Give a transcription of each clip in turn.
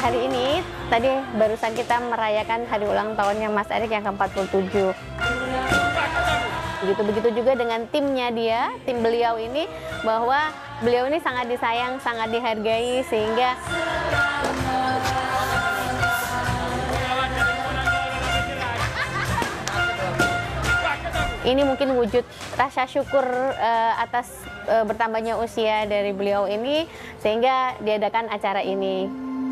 Hari ini, tadi barusan kita merayakan hari ulang tahunnya Mas Erik yang ke-47. Begitu juga dengan timnya dia, tim beliau ini, bahwa beliau ini sangat disayang, sangat dihargai, sehingga ini mungkin wujud rasa syukur atas bertambahnya usia dari beliau ini, sehingga diadakan acara ini.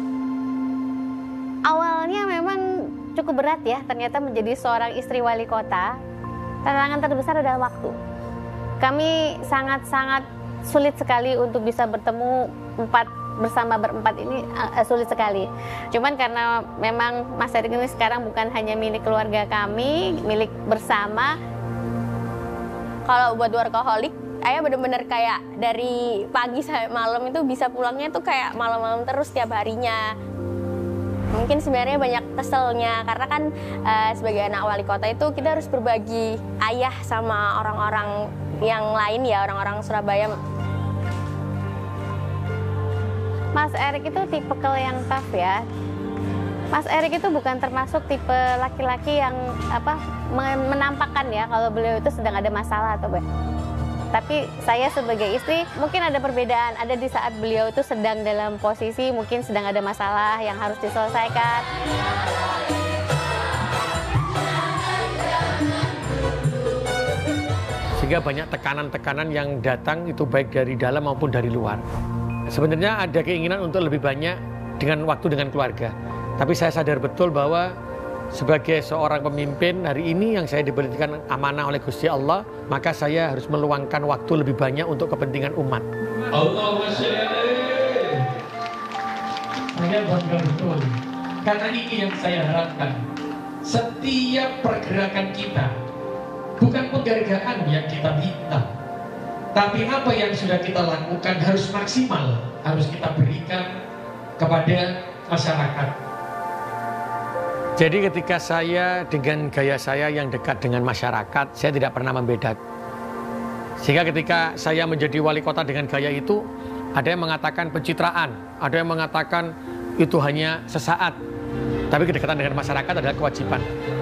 Awalnya memang cukup berat ya, ternyata menjadi seorang istri wali kota. Tantangan terbesar adalah waktu. Kami sangat-sangat sulit sekali untuk bisa bertemu berempat ini sulit sekali. Cuman karena memang Mas Erik ini sekarang bukan hanya milik keluarga kami, milik bersama. Kalau buat workaholic, ayah bener-bener kayak dari pagi sampai malam itu bisa pulangnya tuh kayak malam-malam terus tiap harinya. Mungkin sebenarnya banyak keselnya karena kan sebagai anak wali kota itu kita harus berbagi ayah sama orang-orang yang lain ya, orang-orang Surabaya. Mas Erik itu tipe yang tough ya. Mas Erik itu bukan termasuk tipe laki-laki yang menampakkan ya kalau beliau itu sedang ada masalah atau tapi saya sebagai istri mungkin ada perbedaan, ada di saat beliau itu sedang dalam posisi mungkin sedang ada masalah yang harus diselesaikan. Sehingga banyak tekanan-tekanan yang datang itu baik dari dalam maupun dari luar. Sebenarnya ada keinginan untuk lebih banyak dengan waktu dengan keluarga. Tapi saya sadar betul bahwa sebagai seorang pemimpin hari ini yang saya diberikan amanah oleh Gusti Allah, maka saya harus meluangkan waktu lebih banyak untuk kepentingan umat. Allahumma sholli alaihi. Saya bangga betul. Karena ini yang saya harapkan. Setiap pergerakan kita bukan penghargaan yang kita minta, tapi apa yang sudah kita lakukan harus maksimal, harus kita berikan kepada masyarakat. Jadi ketika saya dengan gaya saya yang dekat dengan masyarakat, saya tidak pernah membedakan. Sehingga ketika saya menjadi wali kota dengan gaya itu, ada yang mengatakan pencitraan, ada yang mengatakan itu hanya sesaat. Tapi kedekatan dengan masyarakat adalah kewajiban.